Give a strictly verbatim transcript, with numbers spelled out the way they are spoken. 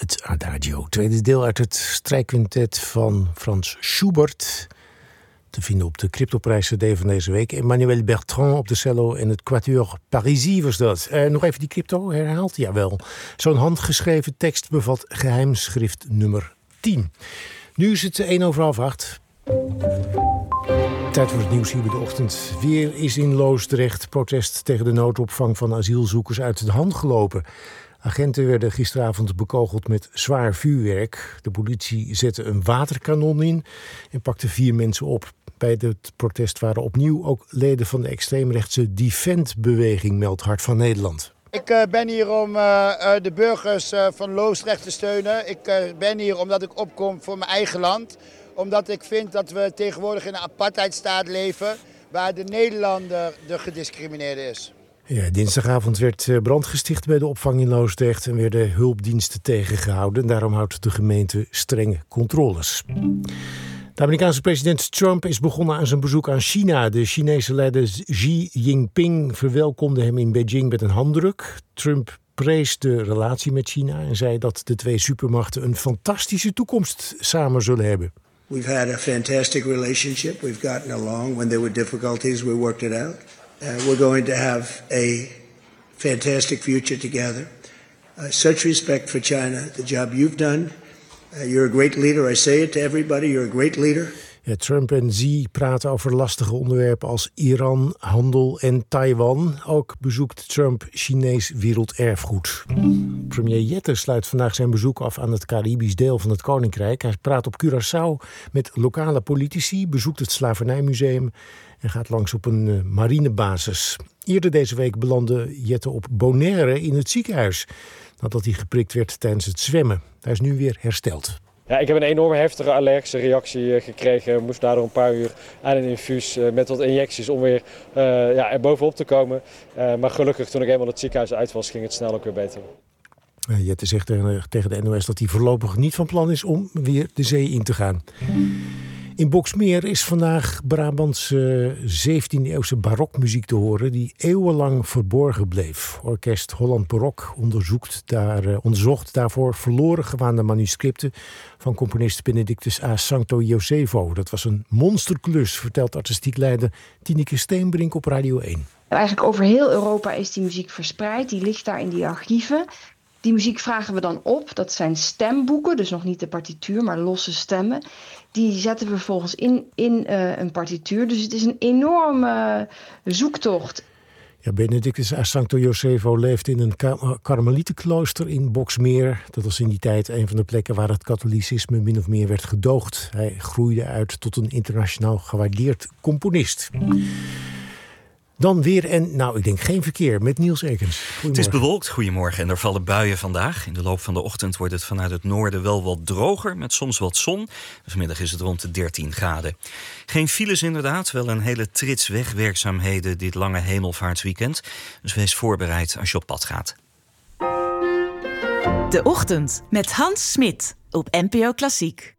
het Adagio. Tweede deel uit het strijkquintet van Frans Schubert. Te vinden op de Cryptoprijs C D van deze week. Emmanuel Bertrand op de cello en het Quatuor Parisie was dat. Uh, nog even die crypto herhaald? Jawel. Zo'n handgeschreven tekst bevat geheimschrift nummer tien. Nu is het één over half acht. Tijd voor het nieuws hier bij de ochtend. Weer is in Loosdrecht protest tegen de noodopvang van asielzoekers uit de hand gelopen. Agenten werden gisteravond bekogeld met zwaar vuurwerk. De politie zette een waterkanon in en pakte vier mensen op. Bij het protest waren opnieuw ook leden van de extreemrechtse Defend-beweging, meldt Hart van Nederland. Ik uh, ben hier om uh, uh, de burgers uh, van Loosdrecht te steunen. Ik uh, ben hier omdat ik opkom voor mijn eigen land. Omdat ik vind dat we tegenwoordig in een apartheidstaat leven waar de Nederlander de gediscrimineerde is. Ja, dinsdagavond werd brand gesticht bij de opvang in Loosdrecht en werden hulpdiensten tegengehouden. Daarom houdt de gemeente strenge controles. De Amerikaanse president Trump is begonnen aan zijn bezoek aan China. De Chinese leider Xi Jinping verwelkomde hem in Beijing met een handdruk. Trump prees de relatie met China en zei dat de twee supermachten een fantastische toekomst samen zullen hebben. We've had a fantastic relationship. We've gotten along. When there were difficulties, we worked it out. Uh, we're going to have a fantastic future together. Uh, such respect for China, the job you've done. Uh, you're a great leader. I say it to everybody. You're a great leader. Ja, Trump en Xi praten over lastige onderwerpen als Iran, handel en Taiwan. Ook bezoekt Trump Chinees werelderfgoed. Premier Jette sluit vandaag zijn bezoek af aan het Caribisch deel van het Koninkrijk. Hij praat op Curaçao met lokale politici, bezoekt het Slavernijmuseum en gaat langs op een uh, marinebasis. Eerder deze week belandde Jette op Bonaire in het ziekenhuis nadat hij geprikt werd tijdens het zwemmen. Hij is nu weer hersteld. Ja, ik heb een enorme heftige allergische reactie gekregen. Ik moest daardoor een paar uur aan een infuus met wat injecties om weer uh, ja, er bovenop te komen. Uh, maar gelukkig, toen ik eenmaal het ziekenhuis uit was, ging het snel ook weer beter. Jette zegt tegen de N O S dat hij voorlopig niet van plan is om weer de zee in te gaan. In Boxmeer is vandaag Brabantse zeventiende-eeuwse barokmuziek te horen die eeuwenlang verborgen bleef. Orkest Holland Barok onderzoekt daar, uh, onderzocht daarvoor verloren gewaande manuscripten van componist Benedictus A. Sancto Josefo. Dat was een monsterklus, vertelt artistiek leider Tineke Steenbrink op Radio één. Eigenlijk over heel Europa is die muziek verspreid. Die ligt daar in die archieven. Die muziek vragen we dan op. Dat zijn stemboeken, dus nog niet de partituur, maar losse stemmen. Die zetten we vervolgens in, in uh, een partituur. Dus het is een enorme uh, zoektocht. Ja, Benedictus A. Sancto Josefo leefde in een kar- karmelietenklooster in Boxmeer. Dat was in die tijd een van de plekken waar het katholicisme min of meer werd gedoogd. Hij groeide uit tot een internationaal gewaardeerd componist. Dan weer en, nou, ik denk geen verkeer met Niels Ekens. Het is bewolkt, goedemorgen, en er vallen buien vandaag. In de loop van de ochtend wordt het vanuit het noorden wel wat droger, met soms wat zon. Vanmiddag is het rond de dertien graden. Geen files inderdaad, wel een hele trits wegwerkzaamheden dit lange hemelvaartsweekend. Dus wees voorbereid als je op pad gaat. De Ochtend met Hans Smit op N P O Klassiek.